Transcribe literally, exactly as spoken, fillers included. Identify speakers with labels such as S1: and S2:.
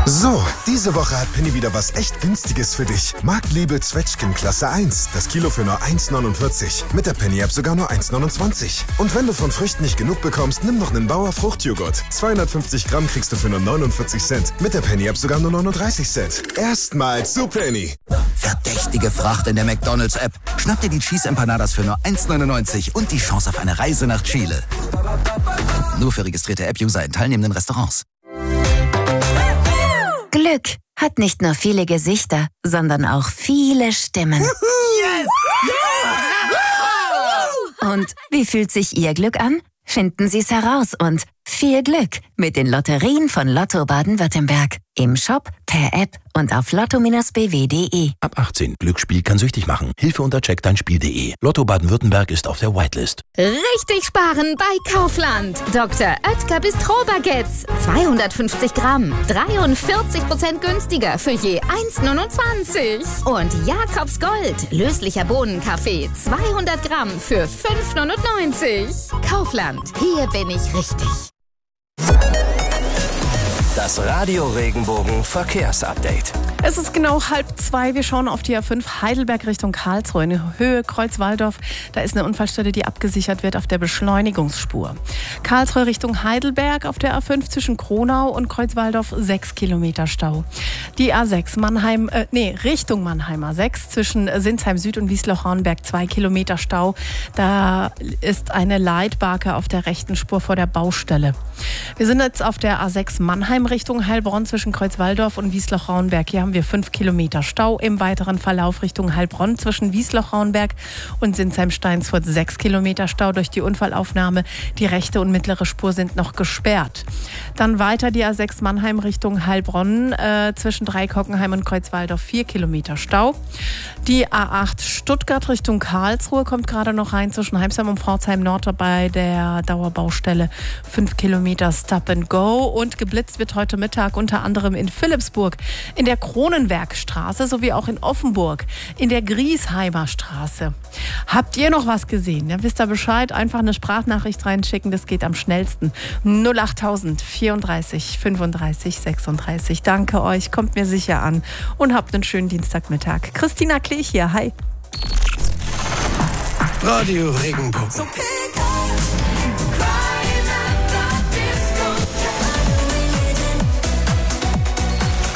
S1: So, diese Woche hat Penny wieder was echt Günstiges für dich. Marktliebe Zwetschgen Klasse eins. Das Kilo für nur eins neunundvierzig. Mit der Penny-App sogar nur eins neunundzwanzig. Und wenn du von Früchten nicht genug bekommst, nimm noch einen Bauer Fruchtjoghurt. zweihundertfünfzig Gramm kriegst du für nur neunundvierzig Cent. Mit der Penny-App sogar nur neununddreißig Cent. Erstmals zu Penny.
S2: Verdächtige Fracht in der McDonalds-App. Schnapp dir die Cheese Empanadas für nur eins neunundneunzig und die Chance auf eine Reise nach Chile. Nur für registrierte App-User in teilnehmenden Restaurants.
S3: Glück hat nicht nur viele Gesichter, sondern auch viele Stimmen.
S2: Yes!
S3: Und wie fühlt sich Ihr Glück an? Finden Sie es heraus und viel Glück mit den Lotterien von Lotto Baden-Württemberg. Im Shop, per App und auf lotto Bindestrich b w punkt de.
S4: Ab achtzehn. Glücksspiel kann süchtig machen. Hilfe unter check dein Spiel punkt de. Lotto Baden-Württemberg ist auf der Whitelist.
S5: Richtig sparen bei Kaufland. Doktor Oetker Bistro-Baguettes. zweihundertfünfzig Gramm. dreiundvierzig Prozent günstiger für je eins neunundzwanzig. Und Jakobs Gold. Löslicher Bohnenkaffee. zweihundert Gramm für fünf neunundneunzig. Kaufland. Hier bin ich richtig.
S6: Das Radio Regenbogen Verkehrsupdate.
S7: Es ist genau halb zwei. Wir schauen auf die A fünf Heidelberg Richtung Karlsruhe in Höhe Kreuzwaldorf. Da ist eine Unfallstelle, die abgesichert wird auf der Beschleunigungsspur. Karlsruhe Richtung Heidelberg auf der A fünf zwischen Kronau und Kreuzwaldorf sechs Kilometer Stau. Die A sechs Mannheim, äh, nee, Richtung Mannheim A sechs zwischen Sinsheim Süd und Wiesloch-Hornberg zwei Kilometer Stau. Da ist eine Leitbarke auf der rechten Spur vor der Baustelle. Wir sind jetzt auf der A sechs Mannheim Richtung Heilbronn zwischen Kreuzwaldorf und Wiesloch-Hornberg. Hier haben wir fünf Kilometer Stau. Im weiteren Verlauf Richtung Heilbronn zwischen Wiesloch-Hornberg und Sinsheim-Steinsfurt sechs Kilometer Stau durch die Unfallaufnahme. Die rechte und mittlere Spur sind noch gesperrt. Dann weiter die A sechs Mannheim Richtung Heilbronn äh, zwischen Dreikockenheim und Kreuzwaldorf vier Kilometer Stau. Die A acht Stuttgart Richtung Karlsruhe kommt gerade noch rein zwischen Heimsheim und Pforzheim Nord bei der Dauerbaustelle fünf Kilometer Stop and Go. Und geblitzt wird heute Mittag unter anderem in Philippsburg, in der Kronenwerkstraße sowie auch in Offenburg, in der Griesheimer Straße. Habt ihr noch was gesehen? Ja, wisst ihr Bescheid? Einfach eine Sprachnachricht reinschicken, das geht am schnellsten. null achttausend vierunddreißig fünfunddreißig sechsunddreißig. Danke euch, kommt mir sicher an und habt einen schönen Dienstagmittag. Christina Klech hier, hi.
S6: Radio Regenbogen.